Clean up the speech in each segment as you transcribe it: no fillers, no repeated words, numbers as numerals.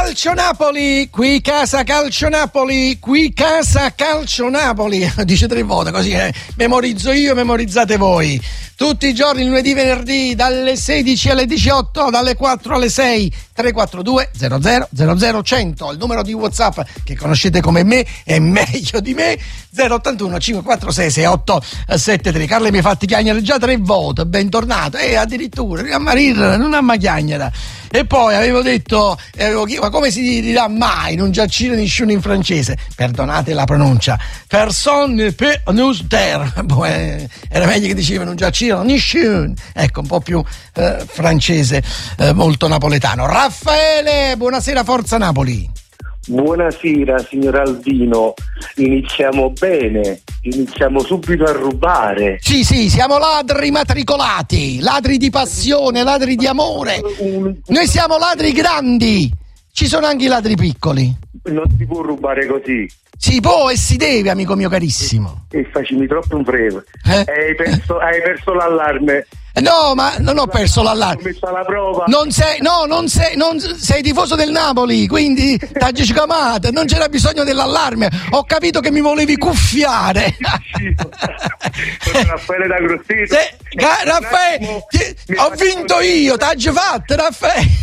Calcio Napoli, qui casa Calcio Napoli, qui casa Calcio Napoli. Dice 3 volte così, memorizzo io, memorizzate voi. Tutti i giorni, lunedì, venerdì, dalle 16 alle 18, dalle 4 alle 6, 342 00 100. Il numero di WhatsApp che conoscete come me è meglio di me, 081 546 6873. Carlo mi ha fatti chiagnere già 3 volte, bentornato, addirittura, non a chiagnere. E poi avevo detto, ma come si dirà mai, non giacire nessuno in francese, perdonate la pronuncia, personne peut nous taire, era meglio che diceva non giacire nessuno, ecco, un po' più francese, molto napoletano. Raffaele, buonasera, Forza Napoli. Buonasera signor Albino, iniziamo bene, iniziamo subito a rubare. Sì, siamo ladri matricolati, ladri di passione, ladri di amore. Noi siamo ladri grandi, ci sono anche i ladri piccoli. Non si può rubare così. Si può e si deve, amico mio carissimo. E facimi troppo un frevo. Hai perso l'allarme. No, ma non ho perso l'allarme. Ho messo alla prova. Non sei tifoso del Napoli, quindi t'ha chiamato, non c'era bisogno dell'allarme. Ho capito che mi volevi cuffiare. Sono Raffaele da Grosseto. Raffaele, ho vinto io, t'ha fatto, Raffaele.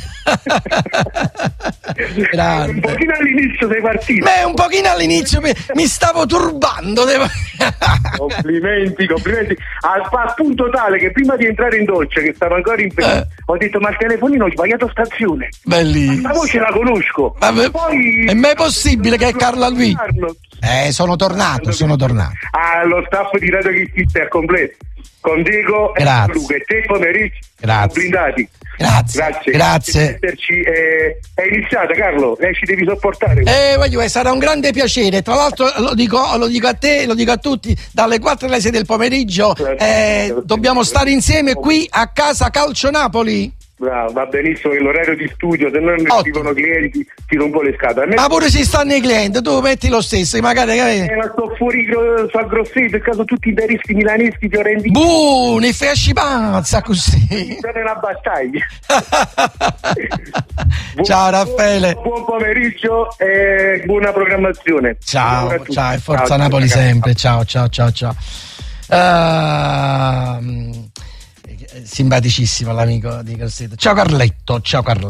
Un pochino all'inizio sei partito. Beh, un pochino all'inizio mi stavo turbando. Complimenti. Al punto tale che prima di entrare in doccia, che stavo ancora in piedi, ho detto ma il telefonino ho sbagliato stazione. Bellissimo. La voce la conosco. Poi è mai possibile che è Carla lui? Sono tornato. Lo staff di Radio Kiss è al completo. Con Diego e Luca e te pomeriggio. Blindati. Grazie. È iniziata, Carlo, ci devi sopportare. Sarà un grande piacere. Tra l'altro lo dico a te, lo dico a tutti, dalle 4 alle 6 del pomeriggio dobbiamo stare insieme qui a casa Calcio Napoli. Bravo, va benissimo, che l'orario di studio, se non arrivano clienti ti rompo le scatole. Ma pure se stanno i clienti, tu metti lo stesso, magari. Ma sto fuori a Grosseto, per caso tutti i tedeschi, milanesi, fiorentini. Buoni, fesci pazza così. Sono una battaglia. Ciao Raffaele. Buon pomeriggio e buona programmazione. Ciao, e Forza Napoli sempre. Ciao. Simpaticissimo l'amico di Grosseto. Ciao Carletto.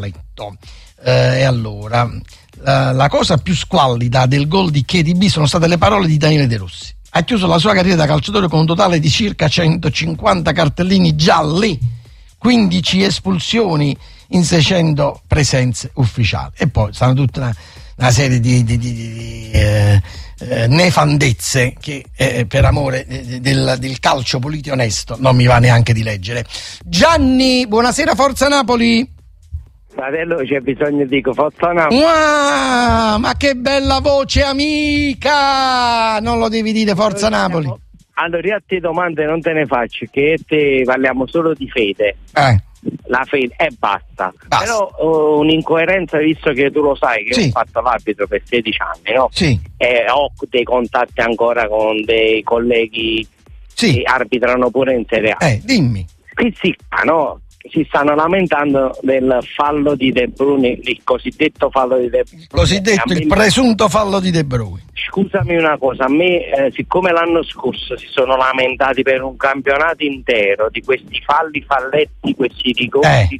E allora la cosa più squallida del gol di KDB sono state le parole di Daniele De Rossi. Ha chiuso la sua carriera da calciatore con un totale di circa 150 cartellini gialli, 15 espulsioni in 600 presenze ufficiali, e poi stanno tutta una serie di nefandezze che per amore del calcio pulito e onesto non mi va neanche di leggere. Gianni, buonasera, Forza Napoli. Fratello, c'è bisogno di Forza Napoli. Ma che bella voce, amica! Non lo devi dire, Forza Napoli. Allora, io a te domande non te ne faccio, che te parliamo solo di fede. La fede e basta. Però un'incoerenza, visto che tu lo sai che ho fatto l'arbitro per 16 anni, no? Sì. E ho dei contatti ancora con dei colleghi che arbitrano pure in Serie A. Dimmi. Questi no? Si stanno lamentando del fallo di De Bruyne, il cosiddetto fallo di De Bruyne. Il presunto fallo di De Bruyne. Scusami una cosa, a me siccome l'anno scorso si sono lamentati per un campionato intero di questi falletti, questi rigori,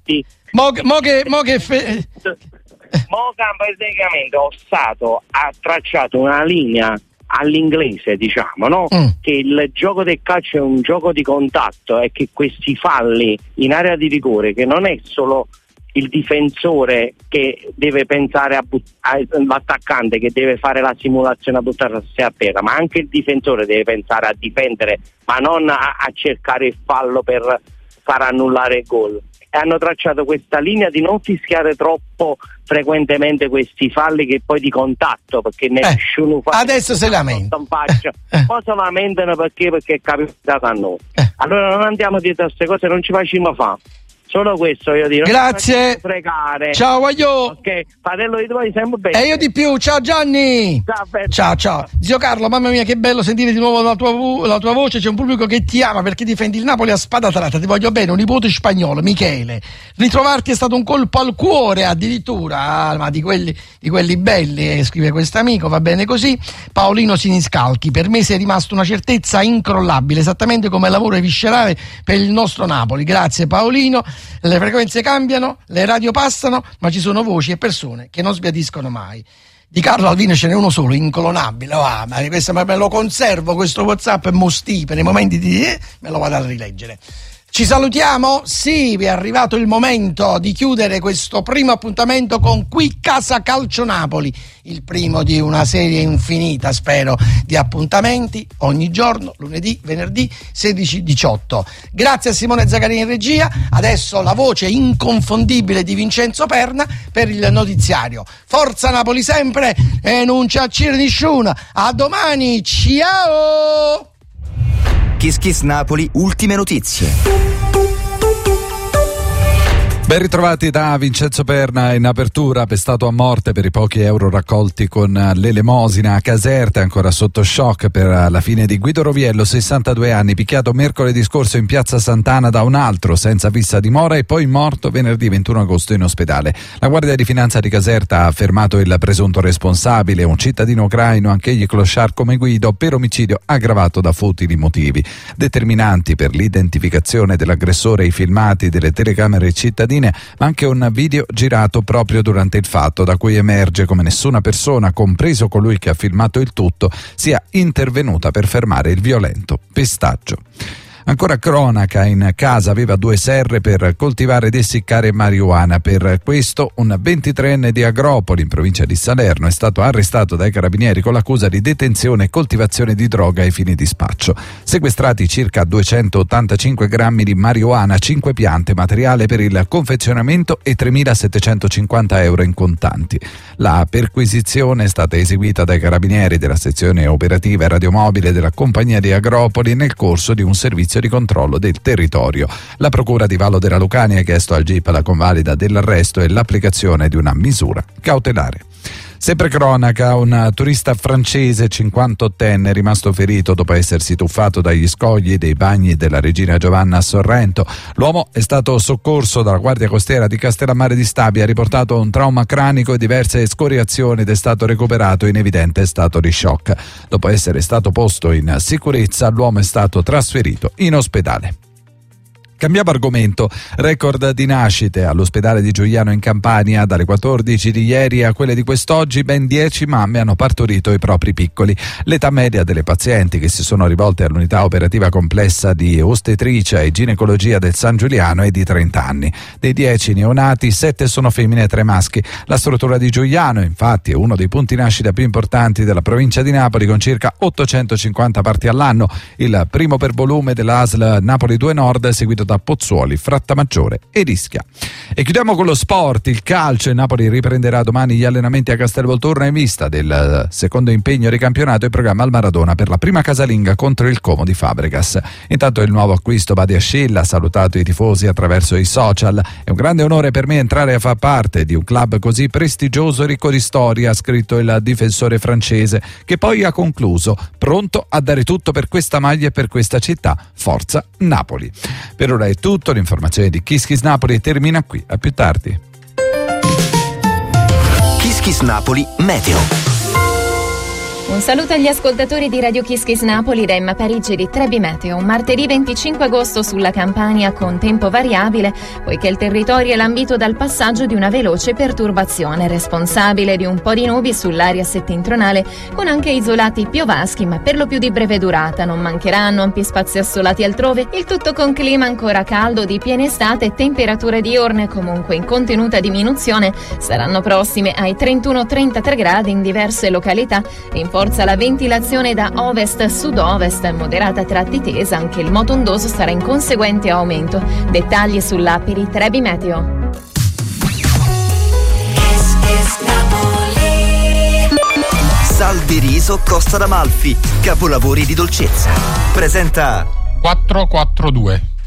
praticamente Ossato ha tracciato una linea all'inglese, diciamo, no? Che il gioco del calcio è un gioco di contatto e che questi falli in area di rigore, che non è solo il difensore che deve pensare l'attaccante che deve fare la simulazione a buttarsi a terra, ma anche il difensore deve pensare a difendere, ma non a cercare il fallo per far annullare il gol. E hanno tracciato questa linea di non fischiare troppo frequentemente questi falli che poi di contatto, perché nessuno fa. Adesso se lamenta. Poi se lamentano perché è capitato a noi. Allora non andiamo dietro a queste cose, non ci facciamo fa. Solo questo io dico. Grazie. Pregare. Ciao Aglio. Ok, fratello di tuoi sempre bene. E io di più. Ciao Gianni. Ciao. Zio Carlo, mamma mia che bello sentire di nuovo la tua voce. C'è un pubblico che ti ama perché difendi il Napoli a spada tratta. Ti voglio bene, un nipote spagnolo, Michele. Ritrovarti è stato un colpo al cuore addirittura, ma di quelli belli, scrive quest'amico, va bene così. Paolino Siniscalchi, per me sei rimasto una certezza incrollabile, esattamente come il lavoro viscerale per il nostro Napoli. Grazie Paolino. Le frequenze cambiano, le radio passano, ma ci sono voci e persone che non sbiadiscono mai. Di Carlo Alvino ce n'è uno solo, inclonabile. Ma questo me lo conservo, questo WhatsApp e per nei momenti di me lo vado a rileggere. Ci salutiamo? Sì, è arrivato il momento di chiudere questo primo appuntamento con Qui Casa Calcio Napoli, il primo di una serie infinita, spero, di appuntamenti ogni giorno, lunedì, venerdì, 16-18. Grazie a Simone Zaccarini in regia, adesso la voce inconfondibile di Vincenzo Perna per il notiziario. Forza Napoli sempre e non c'è nessuno. A domani, ciao! Kiss Kiss Napoli, ultime notizie. Ben ritrovati da Vincenzo Perna. In apertura, pestato a morte per i pochi euro raccolti con l'elemosina a Caserta, ancora sotto shock per la fine di Guido Roviello, 62 anni, picchiato mercoledì scorso in piazza Sant'Ana da un altro senza fissa dimora e poi morto venerdì 21 agosto in ospedale. La Guardia di Finanza di Caserta ha fermato il presunto responsabile, un cittadino ucraino, anch'egli clochard come Guido, per omicidio aggravato da futili motivi. Determinanti per l'identificazione dell'aggressore i filmati delle telecamere cittadine, ma anche un video girato proprio durante il fatto, da cui emerge come nessuna persona, compreso colui che ha filmato il tutto, sia intervenuta per fermare il violento pestaggio. Ancora cronaca, in casa aveva 2 serre per coltivare ed essiccare marijuana. Per questo un 23enne di Agropoli, in provincia di Salerno, è stato arrestato dai carabinieri con l'accusa di detenzione e coltivazione di droga ai fini di spaccio. Sequestrati circa 285 grammi di marijuana, 5 piante, materiale per il confezionamento e 3.750 euro in contanti. La perquisizione è stata eseguita dai carabinieri della sezione operativa e radiomobile della compagnia di Agropoli nel corso di un servizio di controllo del territorio. La procura di Vallo della Lucania ha chiesto al GIP la convalida dell'arresto e l'applicazione di una misura cautelare. Sempre cronaca, un turista francese 58enne è rimasto ferito dopo essersi tuffato dagli scogli dei bagni della Regina Giovanna a Sorrento. L'uomo è stato soccorso dalla Guardia Costiera di Castellammare di Stabia, ha riportato un trauma cranico e diverse scoriazioni ed è stato recuperato in evidente stato di shock. Dopo essere stato posto in sicurezza, l'uomo è stato trasferito in ospedale. Cambiamo argomento. Record di nascite all'ospedale di Giugliano in Campania. Dalle 14 di ieri a quelle di quest'oggi ben 10 mamme hanno partorito i propri piccoli. L'età media delle pazienti che si sono rivolte all'unità operativa complessa di ostetricia e ginecologia del San Giuliano è di 30 anni. Dei 10 neonati, 7 sono femmine e 3 maschi. La struttura di Giugliano, infatti, è uno dei punti nascita più importanti della provincia di Napoli, con circa 850 parti all'anno. Il primo per volume della ASL Napoli 2 Nord, seguito da Pozzuoli, Frattamaggiore e Ischia. E chiudiamo con lo sport, il calcio. Il Napoli riprenderà domani gli allenamenti a Castelvolturno in vista del secondo impegno di campionato e programma al Maradona per la prima casalinga contro il Como di Fabregas. Intanto il nuovo acquisto Badiashile ha salutato i tifosi attraverso i social. È un grande onore per me entrare a far parte di un club così prestigioso e ricco di storia, ha scritto il difensore francese, che poi ha concluso: pronto a dare tutto per questa maglia e per questa città. Forza Napoli. Per ora è tutto, l'informazione di Kiss Kiss Napoli termina qui, a più tardi. Kiss Kiss Napoli Meteo. Un saluto agli ascoltatori di Radio Kiss Kiss Napoli da Emma Parigi di Trebi Meteo. Martedì 25 agosto sulla Campania con tempo variabile, poiché il territorio è lambito dal passaggio di una veloce perturbazione responsabile di un po' di nubi sull'area settentrionale, con anche isolati piovaschi, ma per lo più di breve durata. Non mancheranno ampi spazi assolati altrove, il tutto con clima ancora caldo di piena estate e temperature diurne comunque in contenuta diminuzione. Saranno prossime ai 31-33 gradi in diverse località. In forza la ventilazione da ovest-sud-ovest, moderata a tratti tesa, anche il moto ondoso sarà in conseguente aumento. Dettagli sull'app di Trebi Meteo. Salvi Riso Costa d'Amalfi, capolavori di dolcezza. Presenta 442.